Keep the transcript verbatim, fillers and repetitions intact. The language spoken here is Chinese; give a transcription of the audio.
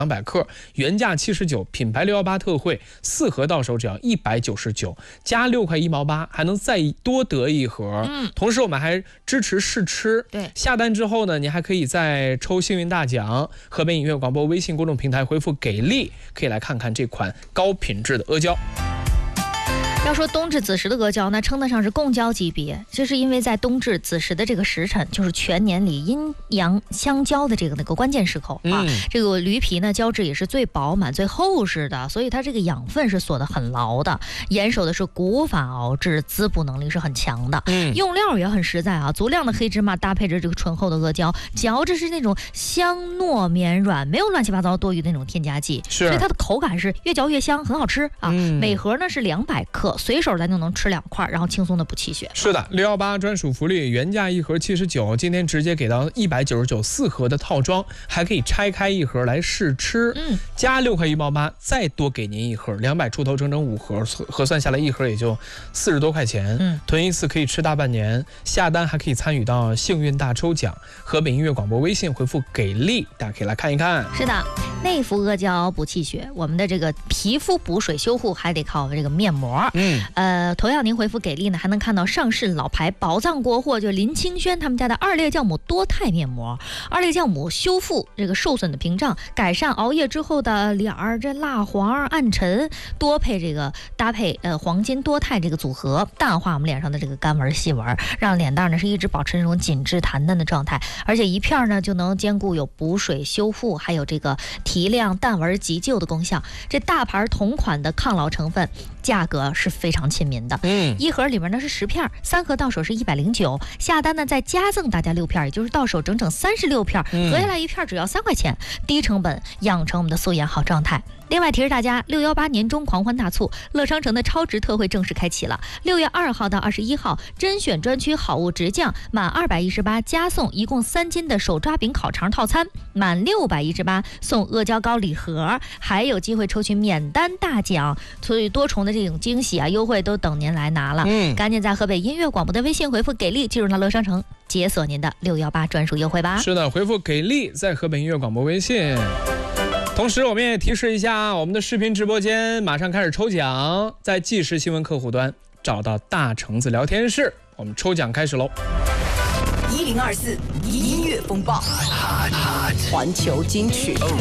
两百克，原价七十九，品牌六一八特惠，四盒到手只要一百九十九，加六块一毛八，还能再多得一盒。 嗯， 同时我们还支持试吃。 对， 下单之后呢，您还可以再抽幸运大奖。河北影乐广播微信公众平台回复“给力”，可以来看看这款高品质的阿胶。 要说冬至子时的阿胶，那称得上是贡胶级别，这是因为在冬至子时的这个时辰，就是全年里阴阳相交的这个那个关键时刻啊。 嗯、 这个驴皮呢，胶质也是最饱满、最厚实的，所以它这个养分是锁得很牢的。严守的是古法熬制，滋补能力是很强的。 嗯， 用料也很实在啊，足量的黑芝麻搭配着这个醇厚的阿胶，嚼着是那种香糯绵软，没有乱七八糟多余的那种添加剂， 是， 所以它的口感是越嚼越香，很好吃啊。 嗯、 每盒呢是两百克。随手咱就能吃两块，然后轻松的补气血。 是的，六一八专属福利，原价一盒七十九，今天直接给到一百九十九，四盒的套装，还可以拆开一盒来试吃。 嗯， 加六块一毛八，再多给您一盒，两百出头，整整五盒，核算下来一盒也就四十多块钱。 嗯， 囤一次可以吃大半年，下单还可以参与到幸运大抽奖。河北音乐广播微信回复“给力”，大家可以来看一看。 是的，内服阿胶补气血，我们的这个皮肤补水修护还得靠这个面膜。 嗯。 呃，同样您回复给力呢，还能看到上市老牌宝藏国货，就林清轩他们家的二裂酵母多肽面膜。二裂酵母修复这个受损的屏障，改善熬夜之后的脸儿这蜡黄暗沉，多配这个搭配呃黄金多肽这个组合，淡化我们脸上的这个干纹细纹，让脸蛋呢是一直保持那种紧致弹嫩的状态。而且一片呢就能兼顾有补水修复，还有这个提亮淡纹急救的功效。这大牌同款的抗老成分，价格是非常亲民的。 嗯， 一盒里面呢是十片，三盒到手是一百零九，下单呢再加赠大家六片，也就是到手整整三十六片，合下来一片只要三块钱，低成本养成我们的素颜好状态。另外提示大家，六一八年中狂欢大促，乐商城的超值特惠正式开启了。六月二号到二十一号，甄选专区好物直降，满二百一十八加送一共三斤的手抓饼烤肠套餐，满六百一十八送阿胶糕礼盒，还有机会抽取免单大奖，所以多重的这种惊喜啊优惠都等您来拿了。 嗯， 赶紧在河北音乐广播的微信回复给力，进入到乐商城，解锁您的六一八专属优惠吧。 是的，回复给力，在河北音乐广播微信。同时我们也提示一下，我们的视频直播间马上开始抽奖，在即时新闻客户端找到大橙子聊天室，我们抽奖开始喽。 一零二四音乐风暴，环球金曲。